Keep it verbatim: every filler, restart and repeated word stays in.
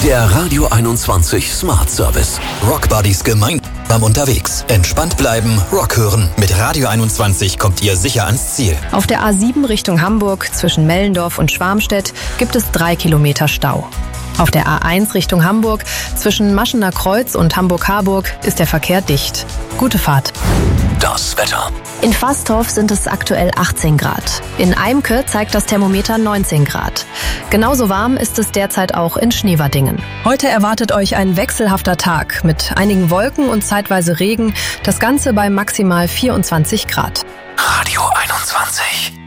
Der Radio einundzwanzig Smart Service. Rockbuddies gemeinsam unterwegs. Entspannt bleiben, Rock hören. Mit Radio einundzwanzig kommt ihr sicher ans Ziel. Auf der A sieben Richtung Hamburg zwischen Mellendorf und Schwarmstedt gibt es drei Kilometer Stau. Auf der A eins Richtung Hamburg zwischen Maschener Kreuz und Hamburg-Harburg ist der Verkehr dicht. Gute Fahrt. Das Wetter. In Fastorf sind es aktuell achtzehn Grad. In Eimke zeigt das Thermometer neunzehn Grad. Genauso warm ist es derzeit auch in Schneewardingen. Heute erwartet euch ein wechselhafter Tag mit einigen Wolken und zeitweise Regen. Das Ganze bei maximal vierundzwanzig Grad. Radio einundzwanzig.